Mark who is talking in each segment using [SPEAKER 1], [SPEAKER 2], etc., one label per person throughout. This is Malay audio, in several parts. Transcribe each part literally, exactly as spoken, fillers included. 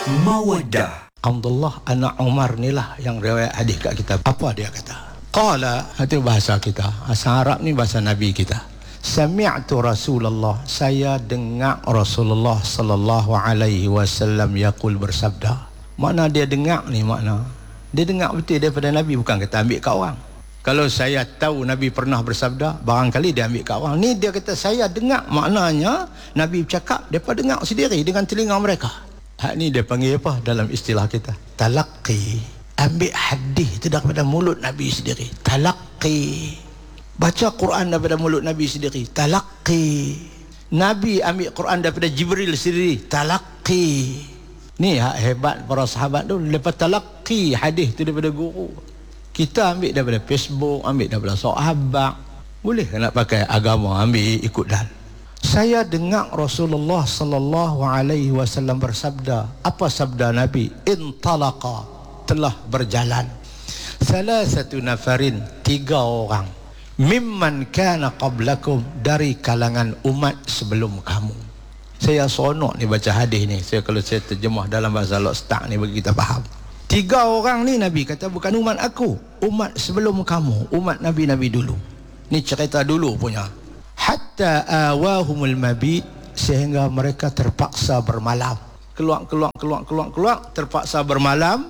[SPEAKER 1] Mawaddah. Abdullah anak Umar ni lah yang riwayat hadis kat kita. Apa dia kata? Qala, itu bahasa kita. Bahasa Arab ni bahasa Nabi kita. Sami'tu Rasulullah, saya dengar Rasulullah sallallahu alaihi wasallam yaqul, bersabda. Makna dia dengar ni makna dia dengar betul daripada Nabi, bukan kata ambil kat orang. Kalau saya tahu Nabi pernah bersabda, barangkali dia ambil kat orang. Ni dia kata saya dengar, maknanya Nabi bercakap, depa dengar sendiri dengan telinga mereka. Hak ni dia panggil apa dalam istilah kita? Talaqqi. Ambil hadis itu daripada mulut Nabi sendiri. Talaqqi. Baca Quran daripada mulut Nabi sendiri. Talaqqi. Nabi ambil Quran daripada Jibril sendiri. Talaqqi. Ni hak hebat para sahabat tu, lepas talaqqi hadis tu daripada guru. Kita ambil daripada Facebook, ambil daripada sahabat. Boleh nak pakai agama, ambil ikut dan. Saya dengar Rasulullah sallallahu alaihi wasallam bersabda. Apa sabda Nabi? Intalaqa, telah berjalan. Salah satu nafarin, tiga orang. Mimman kana qablakum, dari kalangan umat sebelum kamu. Saya seronok ni baca hadis ni. Saya kalau saya terjemah dalam bahasa Al-Staq ni bagi kita faham. Tiga orang ni Nabi kata bukan umat aku, umat sebelum kamu, umat Nabi-Nabi dulu. Ni cerita dulu punya. Hatta awahumul mabit, sehingga mereka terpaksa bermalam. Keluar keluar keluar keluar keluar terpaksa bermalam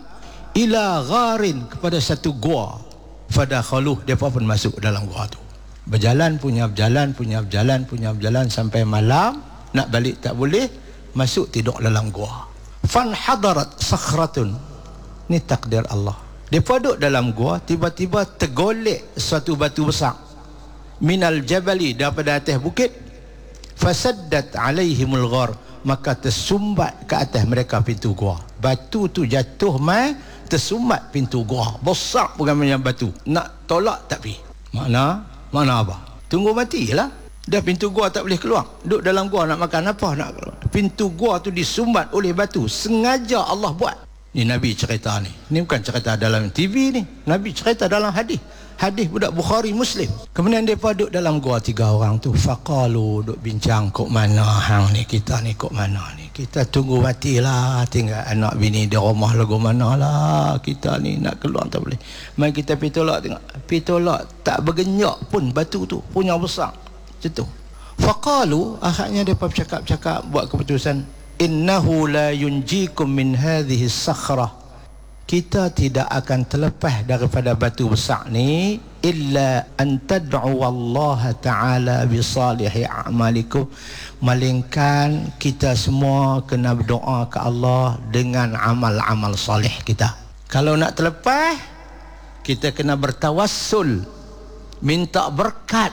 [SPEAKER 1] ila gharin, kepada satu gua. Fadakhaluh, depa pun masuk dalam gua tu. Berjalan punya berjalan punya berjalan punya berjalan sampai malam, nak balik tak boleh, masuk tidur dalam gua. Fan hadarat sakhratun, ni takdir Allah. Depa duduk dalam gua, tiba-tiba tergolek suatu batu besar. Minal jabali, daripada atas bukit. Fasaddat alaihimul ghar, maka tersumbat ke atas mereka pintu gua. Batu tu jatuh mai, tersumbat pintu gua. Besar bukan macam batu. Nak tolak tak pi. Makna, makna apa? Tunggu matilah. Dah pintu gua tak boleh keluar. Duduk dalam gua nak makan apa nak keluar. Pintu gua tu disumbat oleh batu. Sengaja Allah buat. Ni Nabi cerita ni. Ni bukan cerita dalam T V ni. Nabi cerita dalam hadis. Hadis budak Bukhari Muslim. Kemudian mereka duduk dalam gua tiga orang tu. Faqalu, duduk bincang, kok mana hang ni, kita ni kok mana ni. Kita tunggu matilah, tinggal anak bini di rumah lagu mana lah. Kita ni nak keluar tak boleh. Mari kita pergi tolak tengok. Pergi tolak, tak bergenyak pun batu tu. Punya besar. Jatuh. Faqalu, akhirnya mereka bercakap-cakap, buat keputusan. Innahu la yunjikum min hadhihi sakhrah, kita tidak akan terlepas daripada batu besar ni illa an tad'u Allah ta'ala bi salihi a'malikum, melainkan kita semua kena berdoa ke Allah dengan amal-amal soleh kita. Kalau nak terlepas, kita kena bertawassul, minta berkat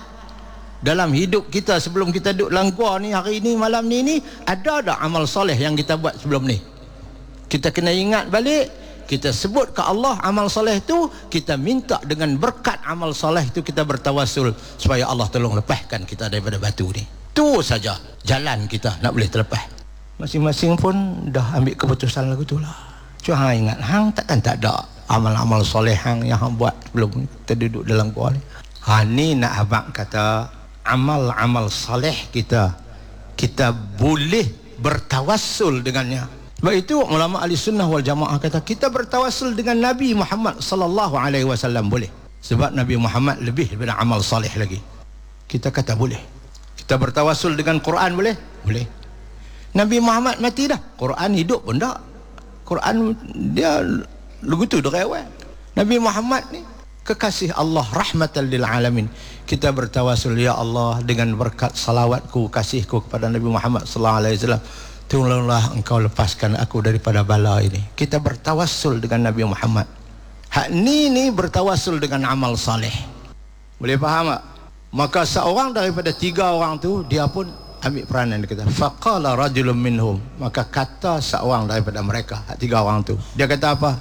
[SPEAKER 1] dalam hidup kita sebelum kita duduk dalam gua ni, hari ni, malam ni ni, ada tak amal soleh yang kita buat sebelum ni? Kita kena ingat balik, kita sebut ke Allah amal soleh tu, kita minta dengan berkat amal soleh tu, kita bertawassul supaya Allah tolong lepaskan kita daripada batu ni. Tu saja jalan kita nak boleh terlepas. Masing-masing pun dah ambil keputusan lagu tu lah. Cuma hang ingat, hang takkan tak ada amal-amal soleh hang yang hang buat sebelum kita duduk dalam gua ni. Ha, ni nak abang kata amal-amal soleh kita, kita boleh bertawassul dengannya. Sebab itu ulama ahli sunnah wal jamaah kata kita bertawassul dengan Nabi Muhammad sallallahu alaihi wasallam boleh. Sebab Nabi Muhammad lebih daripada amal soleh lagi. Kita kata boleh. Kita bertawassul dengan Quran boleh? Boleh. Nabi Muhammad mati dah, Quran hidup pun tak. Quran dia lugu tu dari awal. Nabi Muhammad ni kekasih Allah, rahmatan lil alamin. Kita bertawassul, ya Allah, dengan berkat salawatku, kasihku kepada Nabi Muhammad sallallahu alaihi wasallam, tolonglah engkau lepaskan aku daripada bala ini. Kita bertawassul dengan Nabi Muhammad. Hak ni ni bertawassul dengan amal saleh. Boleh faham tak? Maka seorang daripada tiga orang tu, dia pun ambil peranan. Dia kata, faqala rajulun minhum, maka kata seorang daripada mereka, hak tiga orang tu, dia kata apa?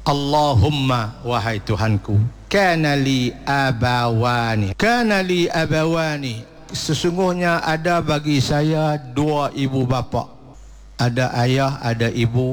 [SPEAKER 1] Allahumma, wahai Tuhanku, kana li abawani, kana li abawani, sesungguhnya ada bagi saya dua ibu bapa, ada ayah ada ibu,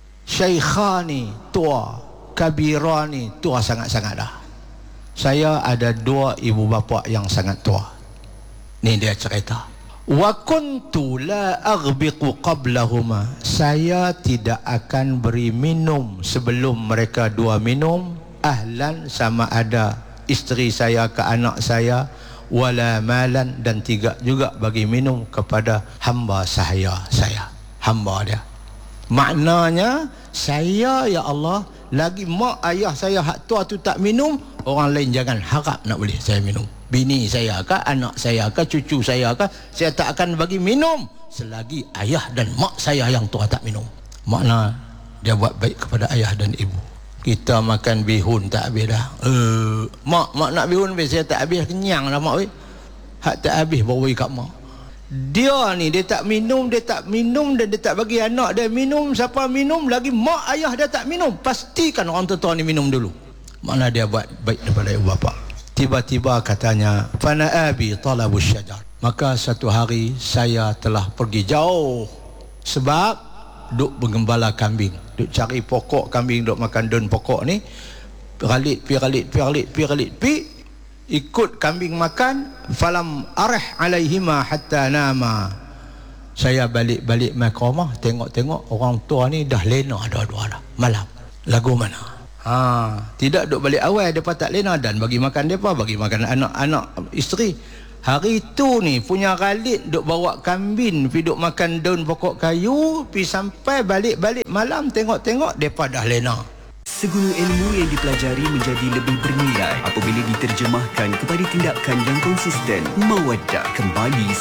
[SPEAKER 1] syaikhani, tua, kabirani, tua sangat-sangat dah. Saya ada dua ibu bapa yang sangat tua. Ni dia cerita. Wa kuntu la aghbiqu qablahuma, saya tidak akan beri minum sebelum mereka dua minum, ahlan sama ada isteri saya ke anak saya, wala malan dan tidak juga bagi minum kepada hamba saya saya hamba dia. Maknanya saya ya Allah, lagi mak ayah saya hak tua tu tak minum, orang lain jangan harap nak boleh saya minum. Bini saya ke, anak saya ke, cucu saya ke, saya tak akan bagi minum selagi ayah dan mak saya yang tua tak minum. Makna dia buat baik kepada ayah dan ibu. Kita makan bihun tak habis dah. Uh, mak, mak nak bihun habis, saya tak habis, kenyang dah mak. Hak tak habis bawa kat mak. Dia ni dia tak minum, dia tak minum dan dia tak bagi anak dia minum. Siapa minum lagi mak ayah dia tak minum, pastikan orang tua ni minum dulu. Makna dia buat baik daripada ibu bapa. Tiba-tiba katanya, fana abi talabus syajar, maka satu hari saya telah pergi jauh sebab duk bergembala kambing, duk cari pokok kambing, duk makan daun pokok ni, ralit pi ralit pi ralit pi ralit pi, ikut kambing makan. Falam arih alaihima hatta nama, saya balik-balik mai ke rumah, tengok-tengok orang tua ni dah lena dua-dua dah malam. Lagu mana? Ha, tidak duk balik awal, depa tak lena dan bagi makan depa, bagi makan anak-anak isteri. Hari tu ni punya Khalid duk bawa kambing pi duk makan daun pokok kayu, pi sampai balik-balik malam tengok-tengok depa dah lena.
[SPEAKER 2] Segala ilmu yang dipelajari menjadi lebih bernilai apabila diterjemahkan kepada tindakan yang konsisten. Mawaddah kembali